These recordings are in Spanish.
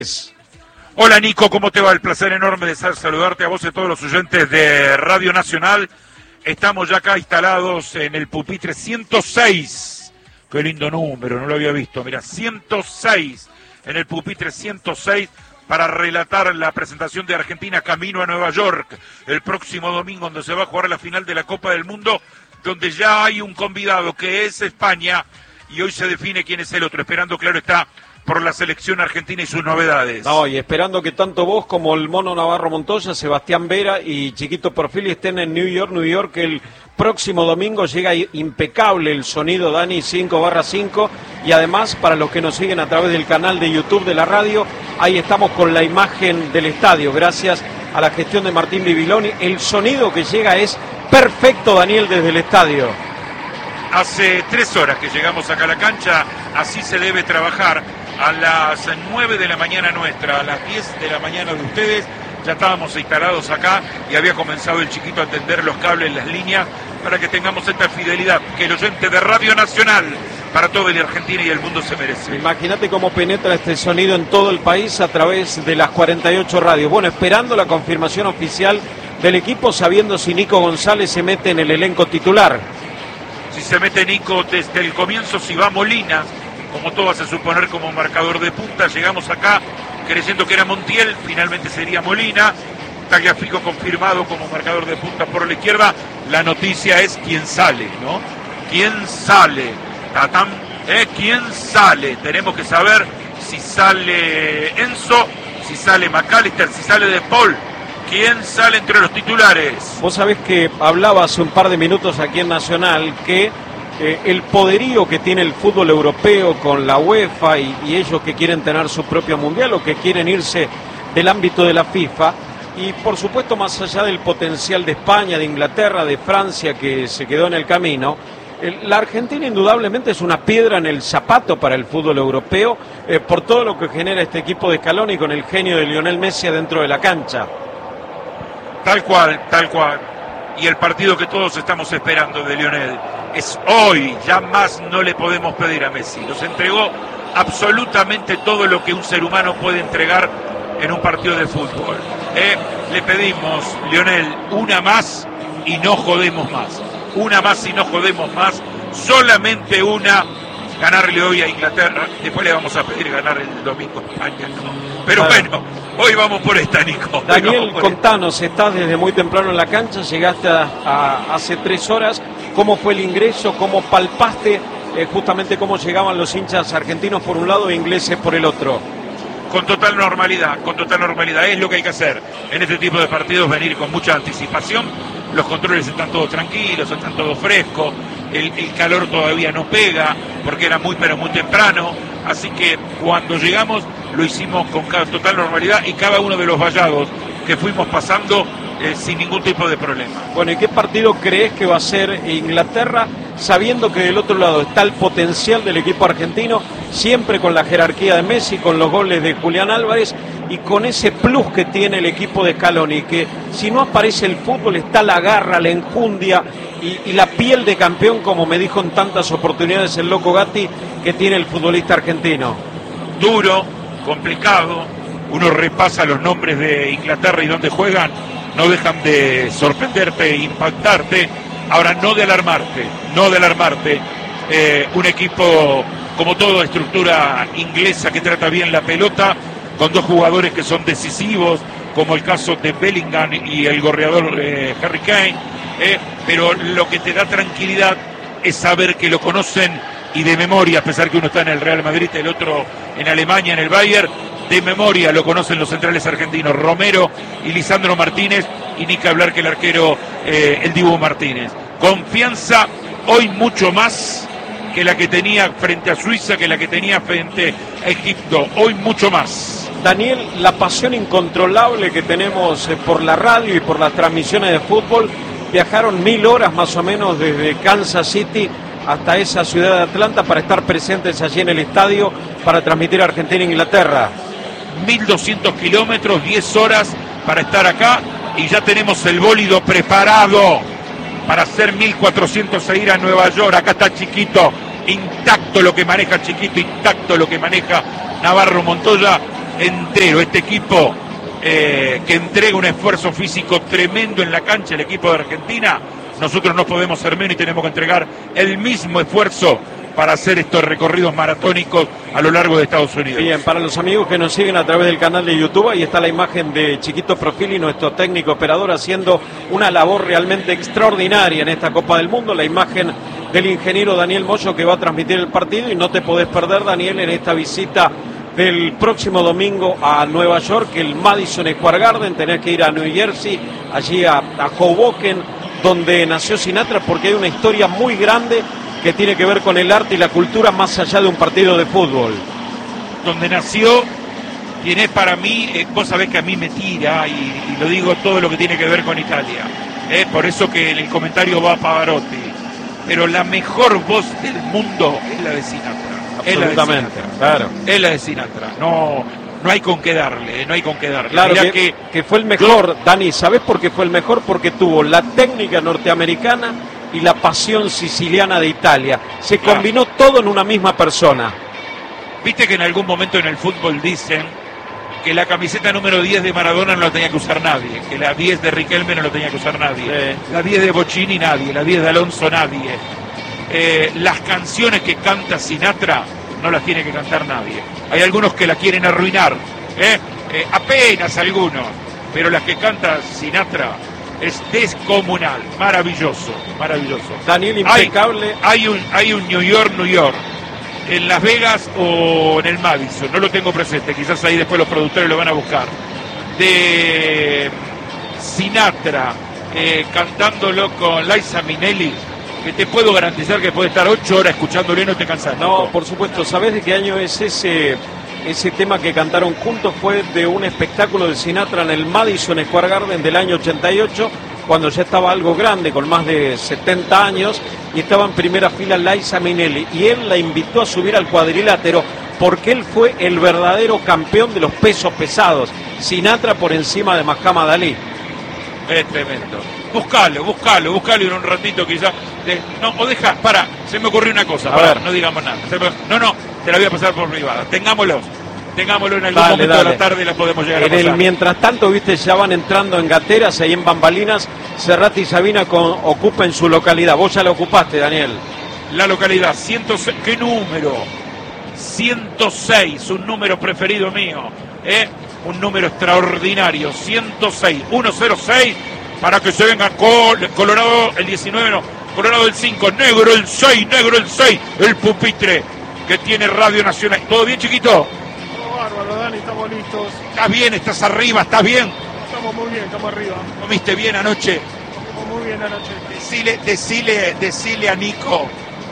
Hola Nico, ¿cómo te va? El placer enorme de saludarte a vos y a todos los oyentes de Radio Nacional. Estamos ya acá instalados en el pupitre 106. Qué lindo número, no lo había visto. Mira, 106, en el pupitre 106 para relatar la presentación de Argentina camino a Nueva York el próximo domingo, donde se va a jugar la final de la Copa del Mundo, donde ya hay un convidado que es España y hoy se define quién es el otro, esperando, claro está, por la selección argentina y sus novedades. No, y esperando que tanto vos como el Mono Navarro Montoya, Sebastián Vera y Chiquito Porfili estén en New York el próximo domingo. Llega impecable el sonido, Dani, 5/5, y además para los que nos siguen a través del canal de YouTube de la radio, ahí estamos con la imagen del estadio, gracias a la gestión de Martín Bibiloni. El sonido que llega es perfecto, Daniel, desde el estadio. Hace 3 horas que llegamos acá a la cancha, así se debe trabajar. A las 9 de la mañana nuestra, a las 10 de la mañana de ustedes, ya estábamos instalados acá y había comenzado el Chiquito a tender los cables, las líneas, para que tengamos esta fidelidad que el oyente de Radio Nacional para toda la Argentina y el mundo se merece. Imagínate cómo penetra este sonido en todo el país a través de las 48 radios. Bueno, esperando la confirmación oficial del equipo, sabiendo si Nico González se mete en el elenco titular. Si se mete Nico desde el comienzo, si va Molina, como todo hace suponer, como marcador de punta. Llegamos acá creyendo que era Montiel, finalmente sería Molina. Tagliafico confirmado como marcador de punta por la izquierda. La noticia es quién sale, ¿no? ¿Quién sale? Tatán, ¿quién sale? Tenemos que saber si sale Enzo, si sale McAllister, si sale De Paul. ¿Quién sale entre los titulares? Vos sabés que hablaba hace un par de minutos aquí en Nacional que el poderío que tiene el fútbol europeo con la UEFA y ellos que quieren tener su propio mundial o que quieren irse del ámbito de la FIFA, y por supuesto más allá del potencial de España, de Inglaterra, de Francia que se quedó en el camino, la Argentina indudablemente es una piedra en el zapato para el fútbol europeo por todo lo que genera este equipo de Scaloni con el genio de Lionel Messi dentro de la cancha. Tal cual, tal cual. Y el partido que todos estamos esperando de Lionel es hoy. Ya más no le podemos pedir a Messi. Nos entregó absolutamente todo lo que un ser humano puede entregar en un partido de fútbol. Le pedimos, Lionel, una más y no jodemos más. Una más y no jodemos más. Solamente una. Ganarle hoy a Inglaterra. Después le vamos a pedir ganar el domingo a España, ¿no? Pero bueno, hoy vamos por esta, Nico. Daniel, contanos, estás desde muy temprano en la cancha, llegaste hace 3 horas. ¿Cómo fue el ingreso? ¿Cómo palpaste justamente cómo llegaban los hinchas argentinos por un lado e ingleses por el otro? Con total normalidad, con total normalidad. Es lo que hay que hacer en este tipo de partidos, venir con mucha anticipación. Los controles están todos tranquilos, están todos frescos. El calor todavía no pega porque era pero muy temprano. Así que cuando llegamos lo hicimos con total normalidad y cada uno de los vallados que fuimos pasando sin ningún tipo de problema. Bueno, ¿y qué partido crees que va a ser Inglaterra, sabiendo que del otro lado está el potencial del equipo argentino, siempre con la jerarquía de Messi, con los goles de Julián Álvarez y con ese plus que tiene el equipo de Scaloni, que si no aparece el fútbol está la garra, la enjundia y la piel de campeón, como me dijo en tantas oportunidades el Loco Gatti, que tiene el futbolista argentino? Duro, complicado, uno repasa los nombres de Inglaterra y dónde juegan, no dejan de sorprenderte, impactarte. Ahora, no de alarmarte. Un equipo como todo, estructura inglesa que trata bien la pelota, con 2 jugadores que son decisivos, como el caso de Bellingham y el goleador Harry Kane. Pero lo que te da tranquilidad es saber que lo conocen y de memoria, a pesar que uno está en el Real Madrid, el otro en Alemania, en el Bayern, de memoria lo conocen los centrales argentinos, Romero y Lisandro Martínez, y ni que hablar que el arquero, el Dibu Martínez. Confianza hoy mucho más que la que tenía frente a Suiza, que la que tenía frente a Egipto, hoy mucho más. Daniel, la pasión incontrolable que tenemos por la radio y por las transmisiones de fútbol, viajaron 1000 horas más o menos desde Kansas City hasta esa ciudad de Atlanta para estar presentes allí en el estadio para transmitir Argentina-Inglaterra. 1200 kilómetros, 10 horas para estar acá y ya tenemos el bólido preparado para hacer 1400 e ir a Nueva York. Acá está Chiquito, intacto lo que maneja Chiquito, intacto lo que maneja Navarro Montoya. entero, este equipo que entrega un esfuerzo físico tremendo en la cancha, el equipo de Argentina, nosotros no podemos ser menos y tenemos que entregar el mismo esfuerzo para hacer estos recorridos maratónicos a lo largo de Estados Unidos. Bien, para los amigos que nos siguen a través del canal de YouTube, ahí está la imagen de Chiquito Profili, nuestro técnico operador, haciendo una labor realmente extraordinaria en esta Copa del Mundo. La imagen del ingeniero Daniel Moyo, que va a transmitir el partido, y no te podés perder, Daniel, en esta visita del próximo domingo a Nueva York, el Madison Square Garden. Tenés que ir a New Jersey, allí a Hoboken, donde nació Sinatra, porque hay una historia muy grande que tiene que ver con el arte y la cultura más allá de un partido de fútbol. Donde nació, quien es para mí, vos sabés que a mí me tira, y lo digo todo lo que tiene que ver con Italia. Por eso que el comentario va a Pavarotti. Pero la mejor voz del mundo es la de Sinatra. Absolutamente, claro. Es la de Sinatra. No hay con qué darle, no hay con qué darle. Claro que fue el mejor, Dani, ¿sabés por qué fue el mejor? Porque tuvo la técnica norteamericana y la pasión siciliana de Italia. Se combinó todo en una misma persona. Viste que en algún momento en el fútbol dicen que la camiseta número 10 de Maradona no la tenía que usar nadie, que la 10 de Riquelme no la tenía que usar nadie, la 10 de Bocini nadie, la 10 de Alonso nadie. Las canciones que canta Sinatra no las tiene que cantar nadie. Hay algunos que la quieren arruinar, apenas algunos, pero las que canta Sinatra es descomunal, maravilloso, maravilloso. Daniel, impecable. Hay un New York, en Las Vegas o en el Madison, no lo tengo presente, quizás ahí después los productores lo van a buscar, de Sinatra cantándolo con Liza Minnelli, que te puedo garantizar que puede estar 8 horas escuchándolo y no te cansas. No, por supuesto. ¿Sabés de qué año es ese tema que cantaron juntos? Fue de un espectáculo de Sinatra en el Madison Square Garden del año 88, cuando ya estaba algo grande, con más de 70 años, y estaba en primera fila Liza Minnelli, y él la invitó a subir al cuadrilátero porque él fue el verdadero campeón de los pesos pesados. Sinatra por encima de Muhammad Ali. Es tremendo. Buscalo en un ratito quizás. No, o deja, se me ocurrió una cosa, no digamos nada. No, te la voy a pasar por privada. Tengámoslo en algún momento de la tarde y la podemos llegar a pasar. Mientras tanto, viste, ya van entrando en gateras, ahí en bambalinas. Cerrati y Sabina ocupen su localidad. Vos ya la ocupaste, Daniel. La localidad, 106, ¿qué número? 106, un número preferido mío, un número extraordinario, 106, 106, para que se venga Colorado el 19, no, Colorado el 5, negro el 6, el pupitre que tiene Radio Nacional. ¿Todo bien, chiquito? Todo bárbaro, Dani, estamos listos. ¿Estás bien? ¿Estás arriba? ¿Estás bien? Estamos muy bien, estamos arriba. ¿Comiste bien anoche? Comimos muy bien anoche. Decile a Nico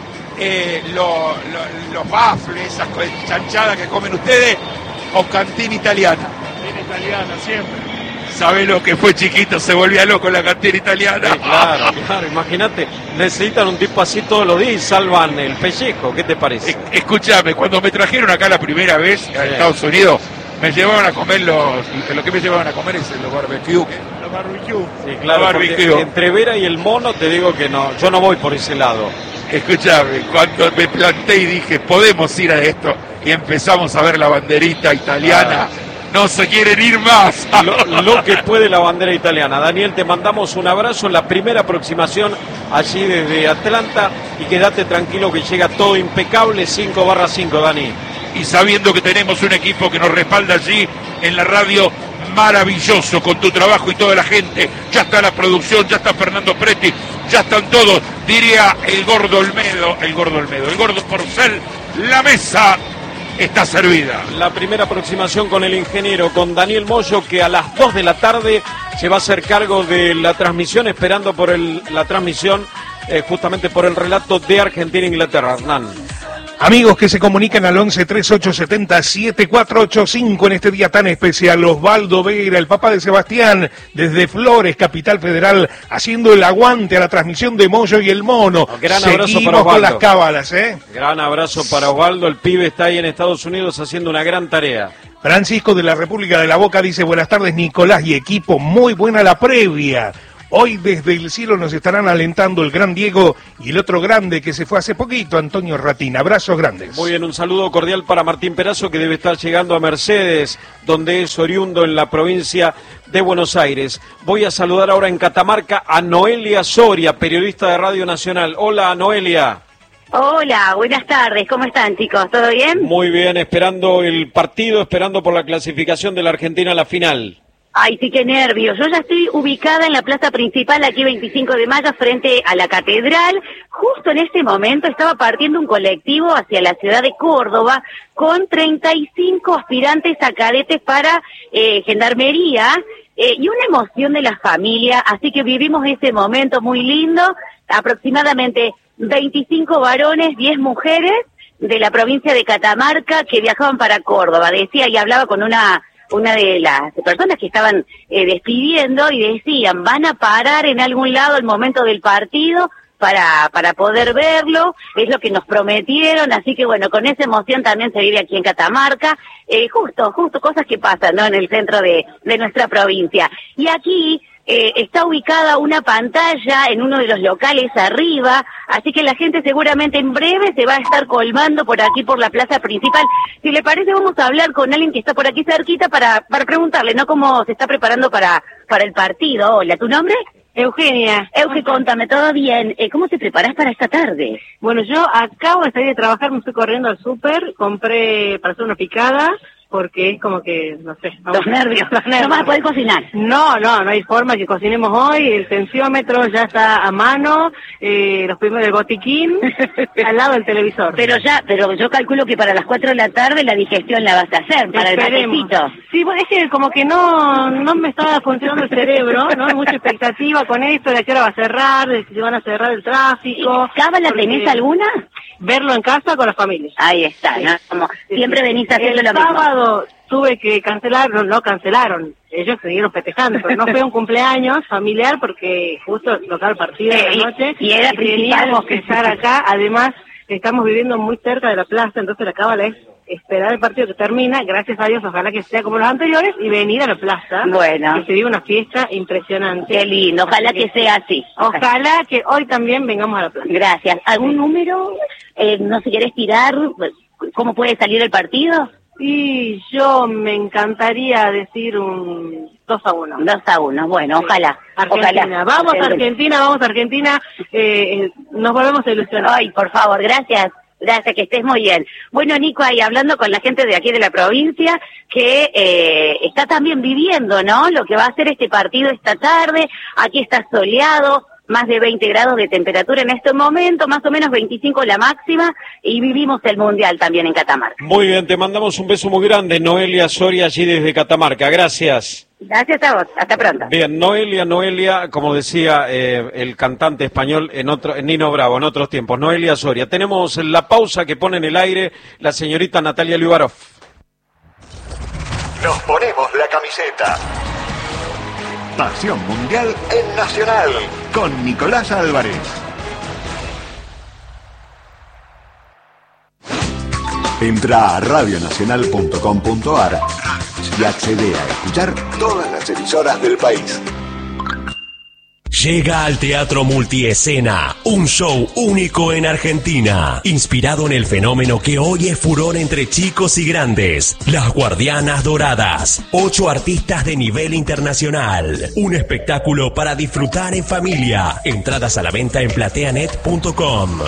los baffles, esas chanchadas que comen ustedes, o cantina italiana. Cantina italiana, siempre. ¿Sabe lo que fue, chiquito? Se volvía loco la cantina italiana. Sí, claro, imagínate, necesitan un tipo así todos los días y salvan el pellejo. ¿Qué te parece? Escúchame, cuando me trajeron acá la primera vez a Estados Unidos, me llevaban a comer lo que me llevaban a comer es los barbecue. Los barbecue. Sí, claro, barbecue. Entre Vera y el mono te digo que no, yo no voy por ese lado. Escúchame, cuando me planté y dije, podemos ir a esto, y empezamos a ver la banderita italiana, no se quieren ir más. Lo que puede la bandera italiana. Daniel, te mandamos un abrazo en la primera aproximación allí desde Atlanta, y quédate tranquilo que llega todo impecable, 5/5, Dani. Y sabiendo que tenemos un equipo que nos respalda allí en la radio, maravilloso con tu trabajo y toda la gente. Ya está la producción, ya está Fernando Preti, ya están todos, diría el gordo Porcel, la mesa está servida. La primera aproximación con el ingeniero, con Daniel Moyo, que a las 2 de la tarde se va a hacer cargo de la transmisión, esperando por la transmisión, justamente por el relato de Argentina-Inglaterra. Hernán. Amigos que se comunican al 1138707485 en este día tan especial. Osvaldo Vera, el papá de Sebastián, desde Flores, Capital Federal, haciendo el aguante a la transmisión de Moyo y el Mono. Gran abrazo Seguimos para Osvaldo. con las cábalas, Gran abrazo para Osvaldo, el pibe está ahí en Estados Unidos haciendo una gran tarea. Francisco de la República de la Boca dice, buenas tardes Nicolás y equipo, muy buena la previa. Hoy desde el cielo nos estarán alentando el gran Diego y el otro grande que se fue hace poquito, Antonio Ratín. Abrazos grandes. Muy bien, un saludo cordial para Martín Perazo, que debe estar llegando a Mercedes, donde es oriundo en la provincia de Buenos Aires. Voy a saludar ahora en Catamarca a Noelia Soria, periodista de Radio Nacional. Hola, Noelia. Hola, buenas tardes, ¿cómo están, chicos? ¿Todo bien? Muy bien, esperando el partido, esperando por la clasificación de la Argentina a la final. Ay, sí, qué nervios. Yo ya estoy ubicada en la plaza principal, aquí 25 de mayo, frente a la catedral. Justo en este momento estaba partiendo un colectivo hacia la ciudad de Córdoba con 35 aspirantes a cadetes para gendarmería y una emoción de la familia. Así que vivimos ese momento muy lindo. Aproximadamente 25 varones, 10 mujeres de la provincia de Catamarca que viajaban para Córdoba. Decía y hablaba con una de las personas que estaban despidiendo y decían, van a parar en algún lado el momento del partido para poder verlo, es lo que nos prometieron, así que bueno, con esa emoción también se vive aquí en Catamarca, justo cosas que pasan, ¿no?, en el centro de nuestra provincia. Y aquí está ubicada una pantalla en uno de los locales arriba, así que la gente seguramente en breve se va a estar colmando por aquí, por la plaza principal. Si le parece, vamos a hablar con alguien que está por aquí cerquita para preguntarle, ¿no?, cómo se está preparando para el partido. Hola, ¿tu nombre? Eugenia. Euge, contame, ¿todo bien? ¿Cómo te preparás para esta tarde? Bueno, yo acabo de salir de trabajar, me estoy corriendo al súper, compré para hacer una picada, porque es como que, no sé. Los nervios. No vas a poder cocinar. No hay forma que cocinemos hoy, el tensiómetro ya está a mano, los primeros del botiquín, al lado del televisor. Pero yo calculo que para las 4 de la tarde la digestión la vas a hacer, para Esperemos. el matecito. Sí, bueno, es que como que no me estaba funcionando el cerebro, ¿no? Hay mucha expectativa con esto, de a qué hora va a cerrar, de si se van a cerrar el tráfico. ¿Cábala tenés alguna? Verlo en casa con las familias. Ahí está, ¿no? Como siempre venís haciendo lo mismo. El sábado tuve que cancelar, no cancelaron, ellos siguieron festejando, pero no fue un cumpleaños familiar porque justo tocaba el partido de la noche y era teníamos que estar acá. Además estamos viviendo muy cerca de la plaza, entonces la cábala es esperar el partido que termina, gracias a Dios, ojalá que sea como los anteriores, y venir a la plaza. Bueno. Que se vive una fiesta impresionante. Qué lindo, ojalá que sea así. Ojalá que hoy también vengamos a la plaza. Gracias. ¿Algún número? No sé, ¿querés tirar? ¿Cómo puede salir el partido? Y yo me encantaría decir un 2-1. 2-1, bueno, ojalá. Argentina. Ojalá. Vamos Argentina, nos volvemos a ilusionar. Ay, por favor, gracias. Gracias, que estés muy bien. Bueno, Nico, ahí hablando con la gente de aquí de la provincia, que está también viviendo, ¿no?, lo que va a ser este partido esta tarde. Aquí está soleado, más de 20 grados de temperatura en este momento, más o menos 25 la máxima, y vivimos el Mundial también en Catamarca. Muy bien, te mandamos un beso muy grande, Noelia Soria, allí desde Catamarca. Gracias. Gracias a vos, hasta pronto. Bien, Noelia, como decía el cantante español en Nino Bravo, en otros tiempos, Noelia Soria. Tenemos la pausa que pone en el aire la señorita Natalia Liubarov. Nos ponemos la camiseta. Pasión Mundial en Nacional, con Nicolás Álvarez. Entra a radionacional.com.ar y accede a escuchar todas las emisoras del país. Llega al Teatro Multiescena, un show único en Argentina, inspirado en el fenómeno que hoy es furor entre chicos y grandes, Las Guardianas Doradas, 8 artistas de nivel internacional, un espectáculo para disfrutar en familia, entradas a la venta en plateanet.com.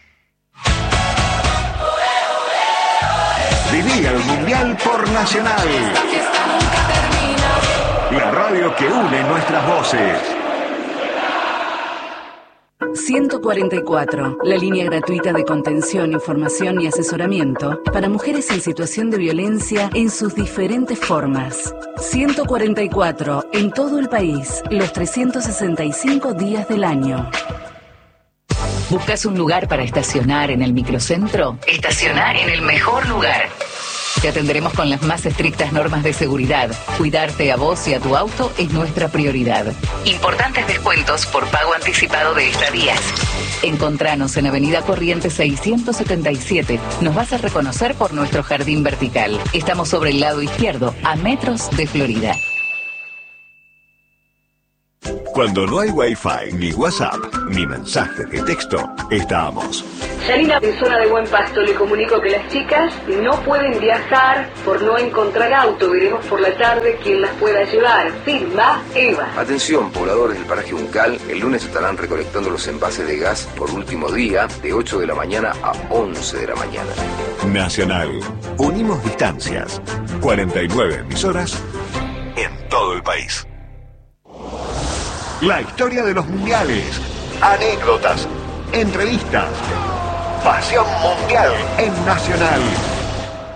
Viví el Mundial por Nacional, la radio que une nuestras voces. 144, la línea gratuita de contención, información y asesoramiento para mujeres en situación de violencia en sus diferentes formas. 144, en todo el país, los 365 días del año. ¿Buscas un lugar para estacionar en el microcentro? Estacionar en el mejor lugar. Te atenderemos con las más estrictas normas de seguridad. Cuidarte a vos y a tu auto es nuestra prioridad. Importantes descuentos por pago anticipado de estadías. Encontranos en Avenida Corrientes 677. Nos vas a reconocer por nuestro jardín vertical. Estamos sobre el lado izquierdo, a metros de Florida. Cuando no hay Wi-Fi, ni WhatsApp, ni mensajes de texto, estamos. Yanina, en zona de Buen Pasto, le comunico que las chicas no pueden viajar por no encontrar auto. Veremos por la tarde quién las pueda llevar. Firma Eva. Atención, pobladores del paraje Uncal, el lunes estarán recolectando los envases de gas por último día, de 8 de la mañana a 11 de la mañana. Nacional. Unimos distancias. 49 emisoras en todo el país. La historia de los mundiales. Anécdotas. Entrevistas. Pasión mundial en Nacional.